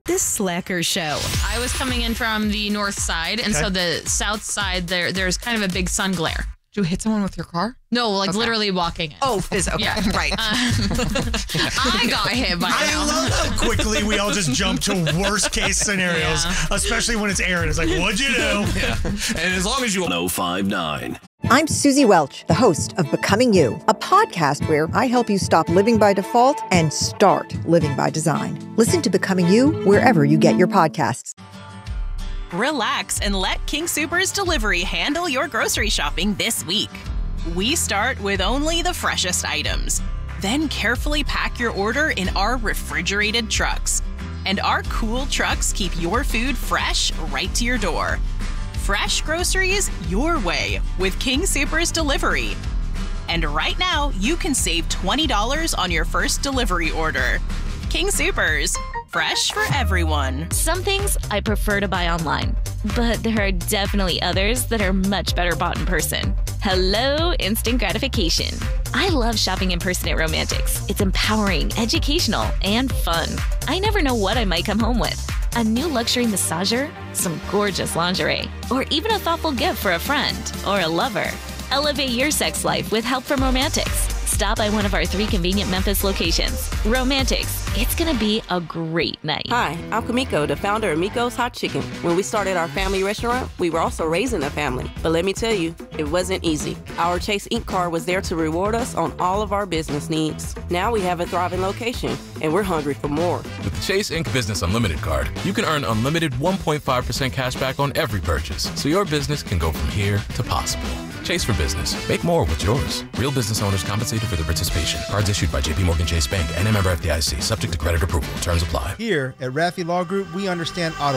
The Slacker Show. I was coming in from the north side, and so the south side, there's kind of a big sun glare. Did you hit someone with your car? No, literally walking in. Oh, okay, Yeah. right. I got hit by I love how quickly we all just jump to worst case scenarios, especially when it's Aaron. It's like, what'd you do? Yeah. And as long as you 1059. I'm Susie Welch, the host of Becoming You, a podcast where I help you stop living by default and start living by design. Listen to Becoming You wherever you get your podcasts. Relax and let King Soopers Delivery handle your grocery shopping this week. We start with only the freshest items, then carefully pack your order in our refrigerated trucks. And our cool trucks keep your food fresh right to your door. Fresh groceries your way with King Soopers Delivery. And right now, you can save $20 on your first delivery order. King Soopers, fresh for everyone. Some things I prefer to buy online, but there are definitely others that are much better bought in person. Hello, instant gratification. I love shopping in person at Romantics. It's empowering, educational, and fun. I never know what I might come home with. A new luxury massager, some gorgeous lingerie, or even a thoughtful gift for a friend or a lover. Elevate your sex life with help from Romantics. Stop by one of our 3 convenient Memphis locations. Romantics, it's gonna be a great night. Hi, I'm Kamiko, the founder of Miko's Hot Chicken. When we started our family restaurant, we were also raising a family. But let me tell you, it wasn't easy. Our Chase Ink card was there to reward us on all of our business needs. Now we have a thriving location, and we're hungry for more. With the Chase Ink Business Unlimited card, you can earn unlimited 1.5% cash back on every purchase, so your business can go from here to possible. Chase for Business. Make more with yours. Real business owners compensated for their participation. Cards issued by JPMorgan Chase Bank and a member FDIC. Subject to credit approval. Terms apply. Here at Raffi Law Group, we understand auto